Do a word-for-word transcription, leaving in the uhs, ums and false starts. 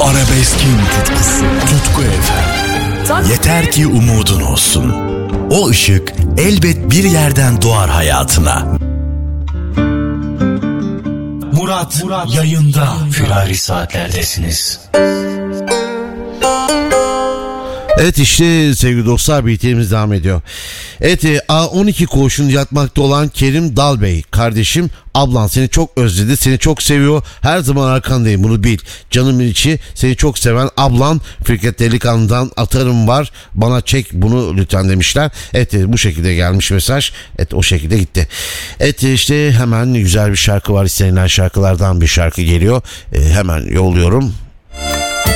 Arabeskin tutkusu, Tutku F M. Yeter ki umudun olsun. O ışık elbet bir yerden doğar hayatına. Murat, Murat yayında. Firari saatlerdesiniz. Evet işte sevgili dostlar, B T'miz devam ediyor. Evet, A on iki koğuşun yatmakta olan Kerim Dalbey kardeşim, ablan seni çok özledi, seni çok seviyor, her zaman arkandayım, bunu bil. Canımın içi seni çok seven ablan Fikret Delikanlı'dan atarım var, bana çek bunu lütfen demişler. Evet, bu şekilde gelmiş mesaj. Evet, o şekilde gitti. Evet işte hemen güzel bir şarkı var, istenilen şarkılardan bir şarkı geliyor. E, hemen yolluyorum.